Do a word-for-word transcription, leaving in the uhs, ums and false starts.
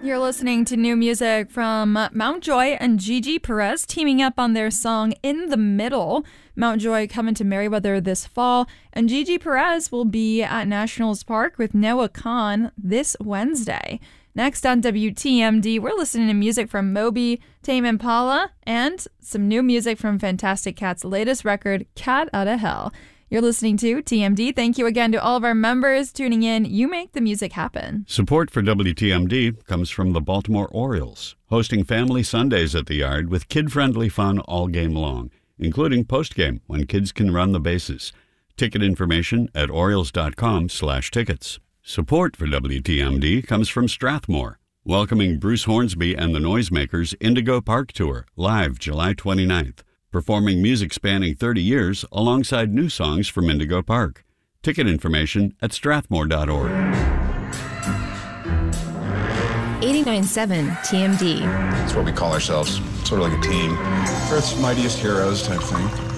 You're listening to new music from Mountjoy and Gigi Perez teaming up on their song In the Middle. Mountjoy coming to Merriweather this fall, and Gigi Perez will be at Nationals Park with Noah Kahan this Wednesday. Next on W T M D, we're listening to music from Moby, Tame Impala, and some new music from Fantastic Cat's latest record, Cat Outta Hell. You're listening to T M D. Thank you again to all of our members tuning in. You make the music happen. Support for W T M D comes from the Baltimore Orioles, hosting Family Sundays at the Yard with kid-friendly fun all game long, including postgame when kids can run the bases. Ticket information at orioles.com slash tickets. Support for W T M D comes from Strathmore, welcoming Bruce Hornsby and the Noisemakers Indigo Park Tour, live July twenty-ninth. Performing music spanning thirty years alongside new songs from Indigo Park. Ticket information at strathmore dot org. eighty-nine point seven T M D. That's what we call ourselves, sort of like a team. Earth's mightiest heroes type thing.